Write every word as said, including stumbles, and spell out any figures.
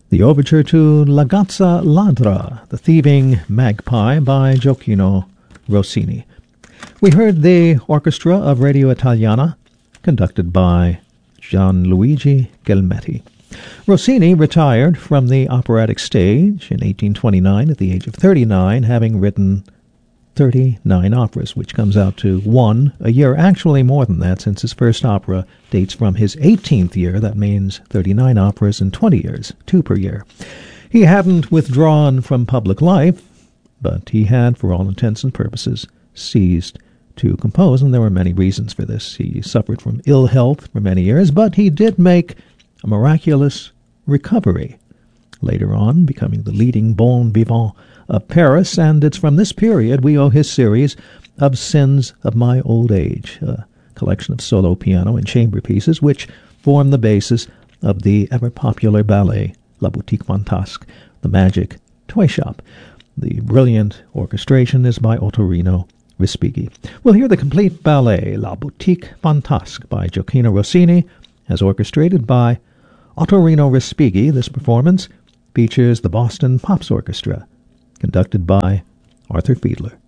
The overture to La Gazza Ladra, The Thieving Magpie by Gioacchino Rossini. We heard the orchestra of Radio Italiana, conducted by Gianluigi Gelmetti. Rossini retired from the operatic stage in eighteen twenty-nine at the age of thirty-nine, having written thirty-nine operas, which comes out to one a year. Actually more than that, since his first opera dates from his eighteenth year. That means thirty-nine operas in twenty years, two per year. He hadn't withdrawn from public life, but he had, for all intents and purposes, ceased to compose, and there were many reasons for this. He suffered from ill health for many years, but he did make a miraculous recovery, later on becoming the leading bon vivant of Paris, and it's from this period we owe his series of Sins of My Old Age, a collection of solo piano and chamber pieces which form the basis of the ever-popular ballet La Boutique Fantasque, The Magic Toy Shop. The brilliant orchestration is by Ottorino Respighi. We'll hear the complete ballet La Boutique Fantasque by Gioacchino Rossini, as orchestrated by Ottorino Respighi. This performance features the Boston Pops Orchestra, conducted by Arthur Fiedler.